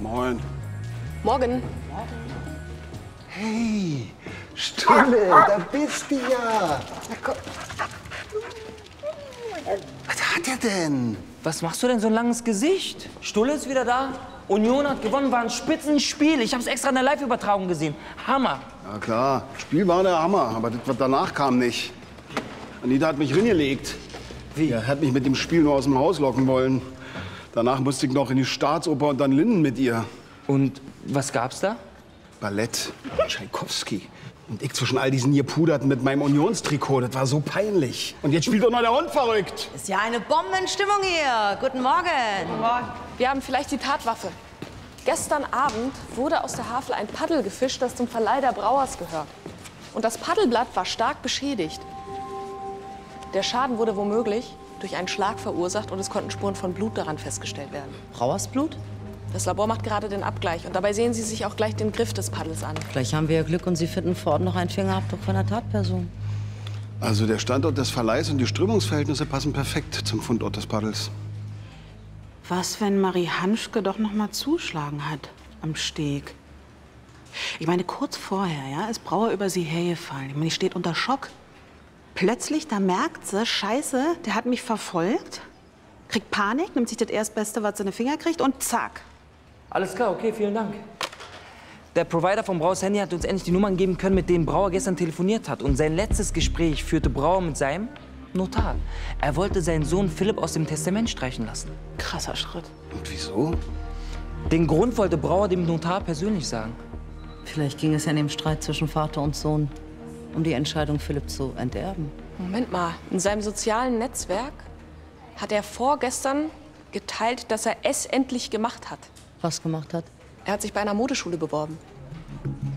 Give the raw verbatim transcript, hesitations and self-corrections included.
Moin. Morgen. Hey, Stulle, da bist du ja. Na, komm. Was hat er denn? Was machst du denn so ein langes Gesicht? Stulle ist wieder da. Union hat gewonnen, war ein Spitzenspiel. Ich hab's extra in der Live-Übertragung gesehen. Hammer. Ja klar, Spiel war der Hammer, aber das, was danach kam, nicht. Anita hat mich reingelegt. Wie? Er hat mich mit dem Spiel nur aus dem Haus locken wollen. Danach musste ich noch in die Staatsoper und dann Linden mit ihr. Und was gab's da? Ballett, Tschaikowski. Und ich zwischen all diesen Gepuderten mit meinem Unionstrikot, das war so peinlich. Und jetzt spielt doch noch der Hund verrückt. Ist ja eine Bombenstimmung hier. Guten Morgen. Guten Morgen. Wir haben vielleicht die Tatwaffe. Gestern Abend wurde aus der Havel ein Paddel gefischt, das zum Verleih der Brauers gehört. Und das Paddelblatt war stark beschädigt. Der Schaden wurde womöglich durch einen Schlag verursacht und es konnten Spuren von Blut daran festgestellt werden. Brauersblut? Das Labor macht gerade den Abgleich und dabei sehen Sie sich auch gleich den Griff des Paddels an. Vielleicht haben wir ja Glück und Sie finden vor Ort noch einen Fingerabdruck von der Tatperson. Also der Standort des Verleihs und die Strömungsverhältnisse passen perfekt zum Fundort des Paddels. Was, wenn Marie Hanschke doch noch mal zuschlagen hat am Steg? Ich meine, kurz vorher, ja, ist Brauer über sie hergefallen. Ich meine, die steht unter Schock. Plötzlich, da merkt sie, Scheiße, der hat mich verfolgt, kriegt Panik, nimmt sich das Erstbeste, was sie in die Finger kriegt und zack. Alles klar, okay, vielen Dank. Der Provider von Brauers Handy hat uns endlich die Nummern geben können, mit denen Brauer gestern telefoniert hat. Und sein letztes Gespräch führte Brauer mit seinem Notar. Er wollte seinen Sohn Philipp aus dem Testament streichen lassen. Krasser Schritt. Und wieso? Den Grund wollte Brauer dem Notar persönlich sagen. Vielleicht ging es ja in dem Streit zwischen Vater und Sohn um die Entscheidung, Philipp zu enterben. Moment mal, in seinem sozialen Netzwerk hat er vorgestern geteilt, dass er es endlich gemacht hat. Was gemacht hat? Er hat sich bei einer Modeschule beworben.